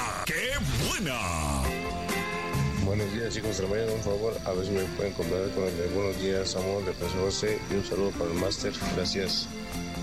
¡Qué buena! Buenos días, chicos, me un favor, a ver si me pueden comprar con el de buenos días, amor, de José José, y un saludo para el máster, gracias.